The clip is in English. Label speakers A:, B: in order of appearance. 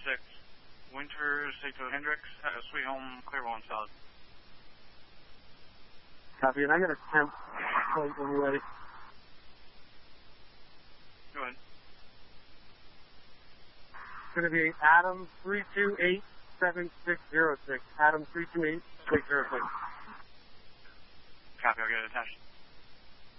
A: Winter, Sato Hendricks, Sweet Home, Clearwell, and Solid.
B: Copy, and I got a temp point when you're ready.
A: Go ahead.
B: It's going to be Adam 3287606. Adam 3287606.
A: Copy, I'll get it attached.